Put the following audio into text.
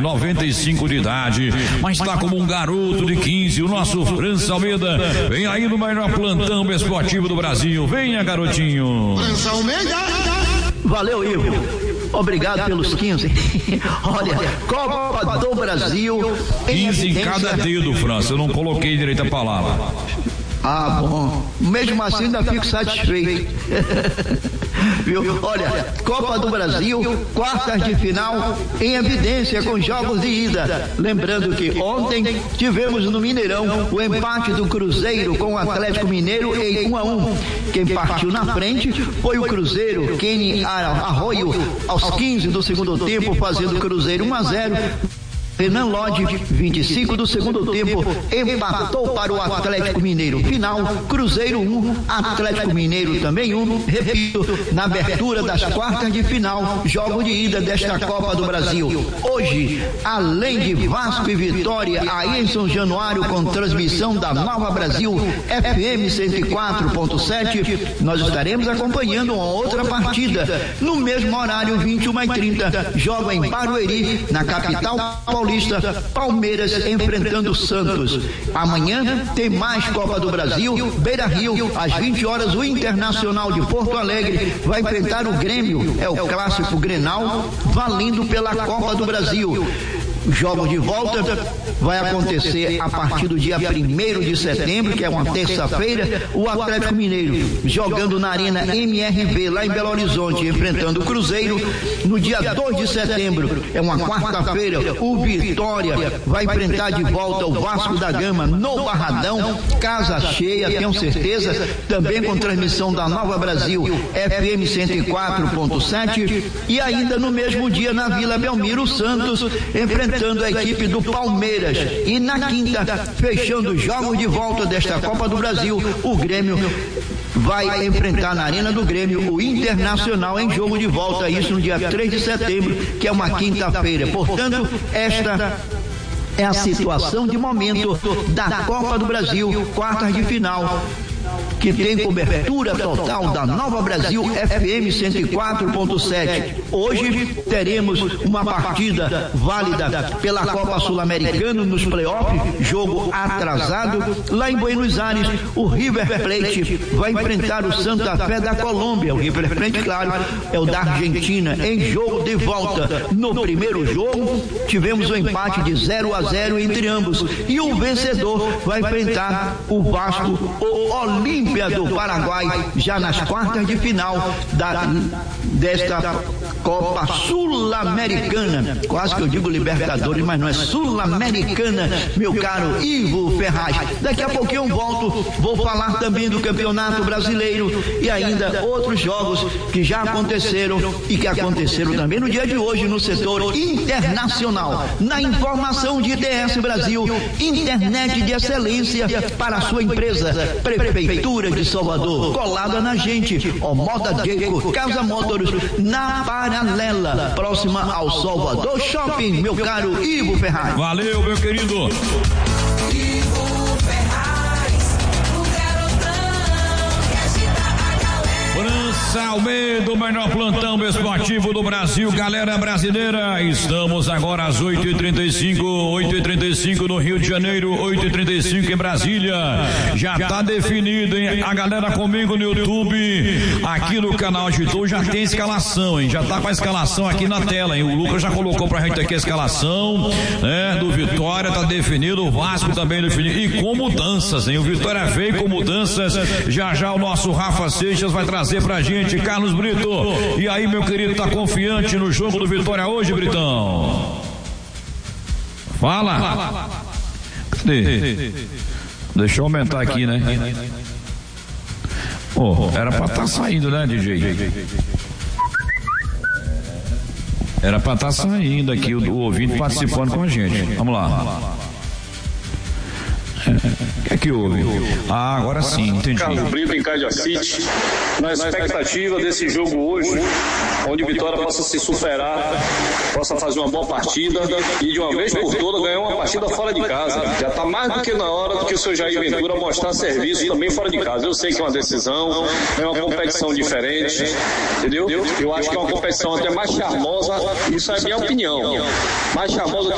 95 de idade, mas está como um garoto de 15, o nosso França Almeida. Vem aí no maior plantão esportivo do Brasil. Venha, garotinho. França Almeida. Valeu, Ivo. Obrigado pelos 15. Olha, Copa do Brasil. 15 em cada dedo, França. Eu não coloquei direito a palavra. Ah, bom. Mesmo assim, ainda fico satisfeito. Viu? Olha, Copa do Brasil, quartas de final em evidência com jogos de ida. Lembrando que ontem tivemos no Mineirão o empate do Cruzeiro com o Atlético Mineiro em 1-1. Quem partiu na frente foi o Cruzeiro, Kenny Arroio, aos 15 do segundo tempo, fazendo o Cruzeiro 1-0. Renan Lodge, 25 do segundo tempo, empatou para o Atlético Mineiro. Final, Cruzeiro 1, Atlético Mineiro também 1. Repito, na abertura das quartas de final, jogo de ida desta Copa do Brasil. Hoje, além de Vasco e Vitória, aí em São Januário, com transmissão da Nova Brasil FM 104.7, nós estaremos acompanhando uma outra partida. No mesmo horário, 21h30, jogo em Barueri, na capital paulista, Palmeiras enfrentando Santos. Amanhã tem mais Copa do Brasil, Beira-Rio, às 20 horas, o Internacional de Porto Alegre vai enfrentar o Grêmio, é o clássico Grenal, valendo pela Copa do Brasil. O jogo de volta vai acontecer a partir do dia 1º de setembro, que é uma terça-feira, o Atlético Mineiro jogando na Arena MRV lá em Belo Horizonte, enfrentando o Cruzeiro. No dia 2 de setembro, é uma quarta-feira, o Vitória vai enfrentar de volta o Vasco da Gama no Barradão, casa cheia, tenho certeza, também com transmissão da Nova Brasil FM 104.7, e ainda no mesmo dia na Vila Belmiro, o Santos enfrentando a equipe do Palmeiras. E na quinta, fechando os jogos de volta desta Copa do Brasil, o Grêmio vai enfrentar na Arena do Grêmio o Internacional em jogo de volta, isso no dia 3 de setembro, que é uma quinta-feira. Portanto, esta é a situação de momento da Copa do Brasil, quartas de final, que tem cobertura total da Nova Brasil FM 104.7. Hoje teremos uma partida válida pela Copa Sul-Americana nos playoffs, jogo atrasado. Lá em Buenos Aires, o River Plate vai enfrentar o Santa Fé da Colômbia. O River Plate, claro, é o da Argentina, em jogo de volta. No primeiro jogo, tivemos um empate de 0-0 entre ambos, e o vencedor vai enfrentar o Vasco, o Olímpia do Paraguai, já nas quartas de final desta Copa Sul-Americana. Quase que eu digo Libertadores, mas não é Sul-Americana, meu caro Ivo Ferraz. Daqui a pouquinho eu volto, vou falar também do Campeonato Brasileiro e ainda outros jogos que já aconteceram e que aconteceram também no dia de hoje no setor internacional. Na informação de IDS Brasil, internet de excelência para a sua empresa. Prefeitura de Salvador, colada na gente. Moda Jaco, Casa Motors, na Paralela, próxima ao Salvador Shopping, meu caro Ivo Ferraz. Valeu, meu querido. França Almeida, o melhor plantão esportivo do Brasil, galera brasileira. Estamos agora às 8h35 no Rio de Janeiro, 8h35 em Brasília. Já tá definido, hein? A galera comigo no YouTube, aqui no canal de YouTube já tem escalação, hein? Já tá com a escalação aqui na tela, hein? O Lucas já colocou pra gente aqui a escalação, né? Do Vitória tá definido, o Vasco também definido, e com mudanças, hein? O Vitória veio com mudanças. Já o nosso Rafa Seixas vai trazer pra gente, Carlos Brito. E aí, meu querido, tá confiante no jogo do Vitória hoje, Britão? Fala. Cadê? Deixa eu aumentar aqui, né? Era pra estar saindo, né, DJ? Era pra estar saindo aqui o ouvinte participando com a gente. Vamos lá. O que é que houve? Agora sim, entendi. Carlos Brito em Cajacite, na expectativa desse jogo hoje, onde Vitória possa se superar, possa fazer uma boa partida e de uma vez por todas ganhar uma partida fora de casa. Já está mais do que na hora do que o seu Jair Ventura mostrar serviço também fora de casa. Eu sei que é uma decisão, é uma competição diferente, entendeu? Eu acho que é uma competição até mais charmosa, isso é a minha opinião, mais charmosa